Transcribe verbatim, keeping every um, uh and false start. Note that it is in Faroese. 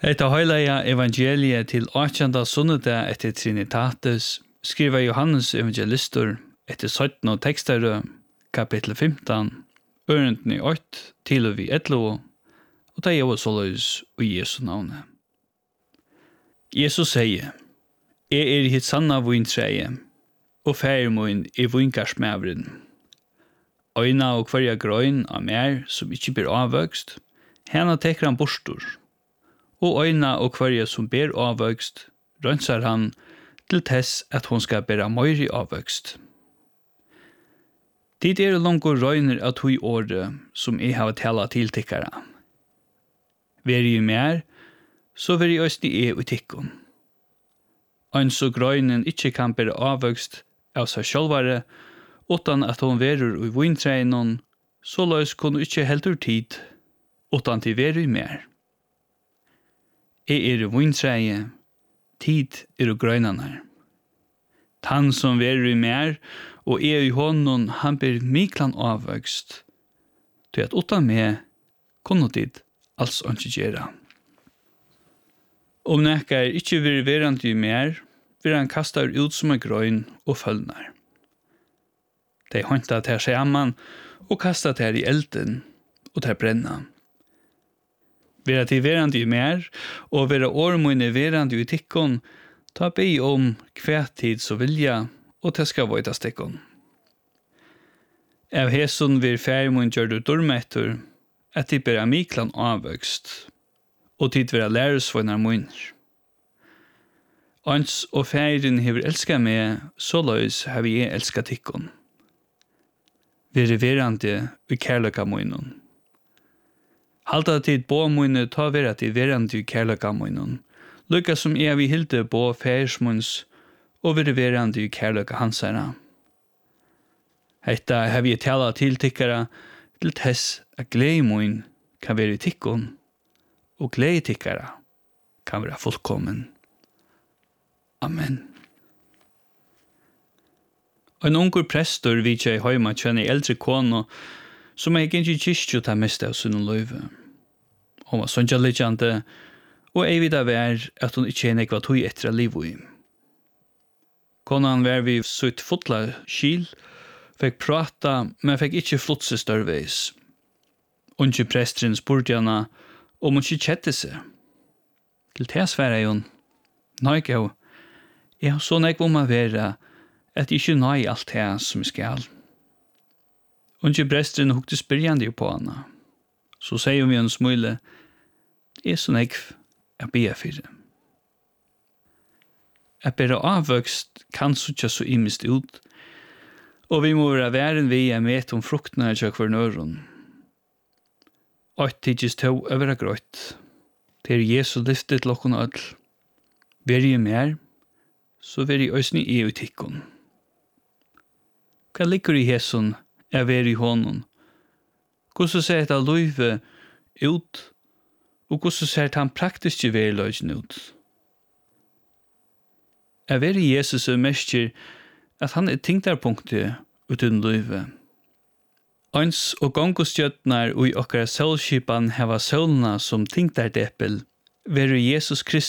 Hetta heilaga evangeliet til åttjanda sunnudag etter Trinitatis skriver Johannes evangelistor etter sytten og tekstere, kapittel femton, ørenden i åtte til og vi elleve, og det er jo såleis i Jesu navne. Jesus sier, «Jeg er hitt sanna vintreie, og fære min er vinkarsmævren. Øyna og hverja grøyn av mer som ikke blir avvøkst, henne teker han bostor. Og øyna og hverja som ber avvøkst, rønsar han til tess at hon skal bæra møyri avvøkst. Tid er langt røyner av tog året som jeg har tala til tikkara. Veri i mer, så veri østni e og tikkun. Øyns og grøynen ikkje kan bæra avvøkst av seg sjálvare, utan at hon verur i vintreinon, så løs kun ikkje heldur tid, utan til veri i mer. Jeg er i vintreie, tid er i grøynanar. Tann som verur i mer, og er i honom, han ber miklan avvøkst, til at utan meg kunne tid alls ønske gjera. Om nekkar ikkje vir verandi i mer, vir han kastar ut som en grøyn og følnar. De hånta ter saman og kasta ter i elden og ter brenna. Vera til verandi i mer, og vera årmøyne verandi i tikkon, ta bei om kvætid så vilja, og te skal vøyta stikkon. Av hesun vir færmøyn gjør du dormetur, at de bera miklan avvøkst, og tid vera læresvøynar møyner. Ans og færen hever elska meg, så løys har vi elska tikkon. Vere verandi i kærløka møynon. Halta tid bo møyne ta vera til verandi i kærløka møynon, lukka som jeg vi hilde bo færsmunds og vere verandi i kærløka hansara. Hetta har vi tala til tikkara til tess at glei møyn kan være i tikkon, og glei tikkara kan være fullkommen. Amen. En ungur prestor vitja i heima kjenner eldre kono som jeg ikke kyrkju ta mest av sunn løyve. Hon var sonja lidjande, og jeg vid av er at hun ikke enn ekva tog etter liv i. Konan var vi sutt fotla skil, fikk prata, men fikk ikke flotse størveis. Unge prestren spurte henne om hun ikke kjette seg. Til det svære hun, «Nei, gau, jeg har så nekv om å være at jeg ikke nøy alt det som jeg skal.» Unge prestren hukte spyrjande på henne. Så sier vi en smule, «Jeg er så nekv, jeg ber for det.» At bæra avvøkst kan suttja så imist ut, og vi må være væren vi er med om fruktene av hver nøron. Ått tidsis tog å være grøtt, til Jesu lyftet lokken ødel. Veri mer, så veri øysni i utikkon. Hva ligger i hesson er veri i hånden? Hvordan ser det løyve ut, og hvordan ser det han praktisk veri løyden ut? Er veri Jesus og mestjer at han er tingtarpunktet uten løyve. Ans og gongostjøtnar og i okkara sølskipan heva sølna som tingtardeppel, veri Jesus Kristus